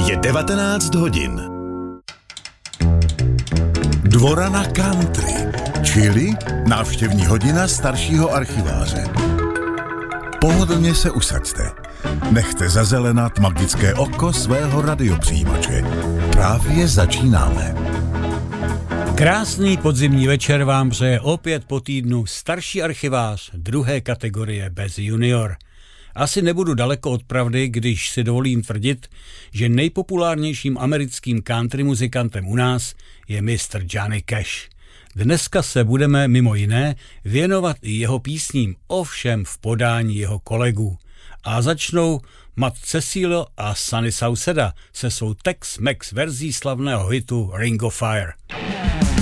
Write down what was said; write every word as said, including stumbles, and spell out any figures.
Je devatenáct hodin. Dvorana country, čili návštěvní hodina staršího archiváře. Pohodlně se usaďte. Nechte zazelenat magické oko svého radiopřijímače. Právě začínáme. Krásný podzimní večer vám přeje opět po týdnu starší archivář druhé kategorie bez junior. Asi nebudu daleko od pravdy, když si dovolím tvrdit, že nejpopulárnějším americkým country muzikantem u nás je mister Johnny Cash. Dneska se budeme mimo jiné věnovat i jeho písním, ovšem v podání jeho kolegů. A začnou Matt Cecilio a Sonny Sauceda se svou Tex-Mex verzí slavného hitu Ring of Fire.